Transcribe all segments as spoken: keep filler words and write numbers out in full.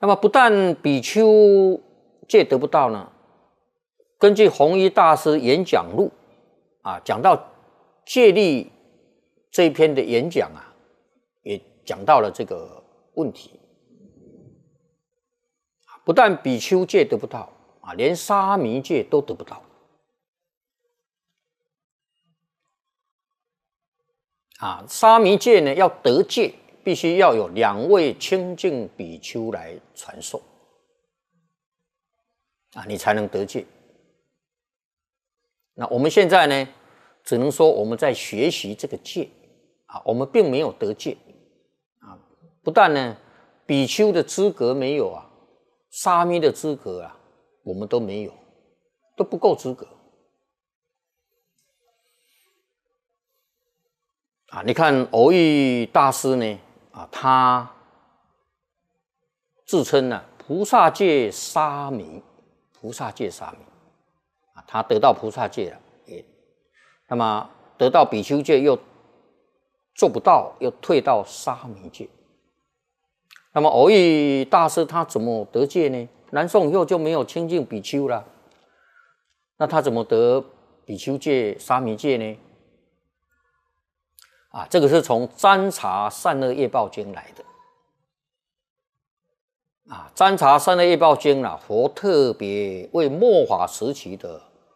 那么不但比丘戒得不到呢，根据弘一大师演讲录啊，讲到戒律这一篇的演讲啊，也讲到了这个问题。不但比丘戒得不到啊，连沙弥戒都得不到啊。沙弥戒呢，要得戒，必须要有两位清净比丘来传授啊，你才能得戒。那我们现在呢，只能说我们在学习这个戒啊，我们并没有得戒啊。不但呢，比丘的资格没有啊，沙弥的资格啊，我们都没有，都不够资格啊。你看藕益大师呢，啊，他自称呢、啊、菩萨戒沙弥，菩萨戒沙弥啊，他得到菩萨戒了，也那么得到比丘戒又做不到，又退到沙弥戒。那么藕益大师他怎么得戒呢？南宋以后就没有清净比丘了，那他怎么得比丘戒、沙弥戒呢？啊，这个是从《占察善恶业报经》来的。啊，《占察善恶业报经》啊，佛特别为末法时期的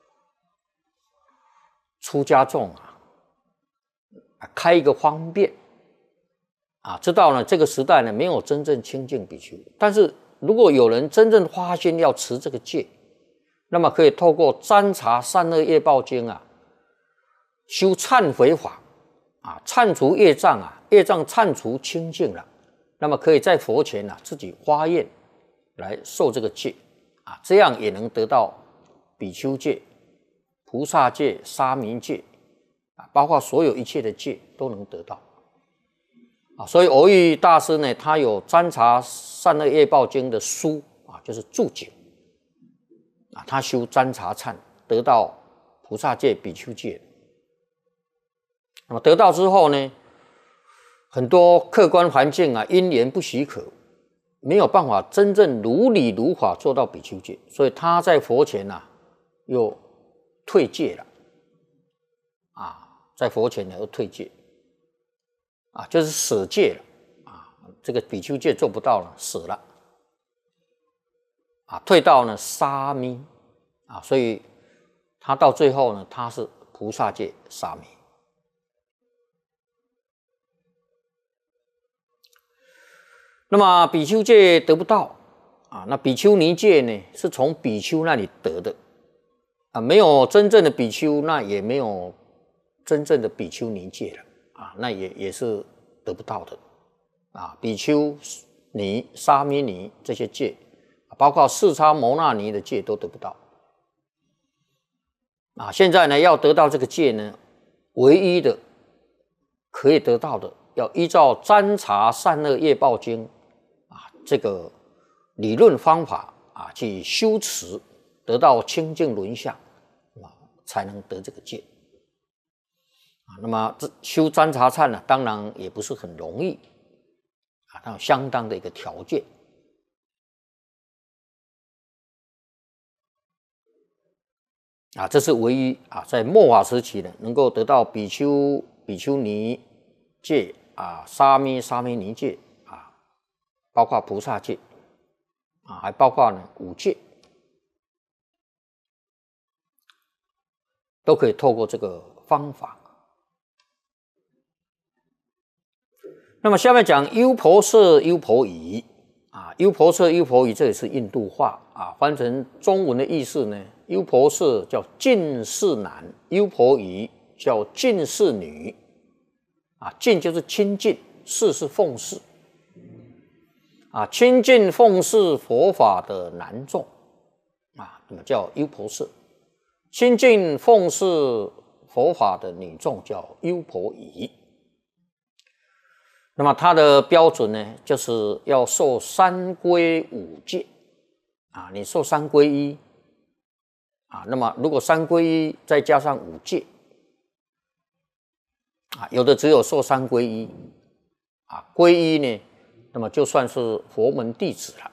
出家众啊，开一个方便。啊，知道呢，这个时代呢没有真正清净比丘，但是如果有人真正发心要持这个戒，那么可以透过占察善恶业报经啊，修忏悔法啊，忏除业障啊，业障忏除清净了，那么可以在佛前啊自己发愿来受这个戒啊，这样也能得到比丘戒、菩萨戒、沙弥戒啊，包括所有一切的戒都能得到。啊，所以藕益大师呢，他有《占察善恶业报经》的书啊，就是注解啊，他修占察忏，得到菩萨戒、比丘戒。那么得到之后呢，很多客观环境啊，因缘不许可，没有办法真正如理如法做到比丘戒，所以他在佛前啊，又退戒了啊，在佛前呢又退戒。啊，就是舍戒了啊，这个比丘戒做不到了，舍了啊，退到呢沙弥啊，所以他到最后呢，他是菩萨戒沙弥。那么比丘戒得不到啊，那比丘尼戒呢，是从比丘那里得的啊，没有真正的比丘，那也没有真正的比丘尼戒了。啊，那也也是得不到的啊！比丘尼、沙弥尼这些戒，包括四叉摩那尼的戒都得不到啊！现在呢，要得到这个戒呢，唯一的可以得到的，要依照《占察善恶业报经》啊这个理论方法啊去修持，得到清净轮相啊，才能得这个戒。啊，那么修占察忏呢，当然也不是很容易啊，它有相当的一个条件啊，这是唯一啊，在末法时期呢，能够得到比丘、比丘尼戒啊、沙弥、沙弥尼戒啊，包括菩萨戒啊，还包括呢五戒，都可以透过这个方法。那么下面讲优婆塞、优婆夷啊，优婆塞、优婆夷这也是印度话啊，翻成中文的意思呢，优婆塞叫近侍男，优婆夷叫近侍女啊，近就是亲近，侍是奉事啊，亲近奉事佛法的男众啊，那么叫优婆塞；亲近奉事佛法的女众叫优婆夷。那么它的标准呢，就是要受三皈五戒啊，你受三皈依啊，那么如果三皈依再加上五戒啊，有的只有受三皈依啊，皈依呢，那么就算是佛门弟子了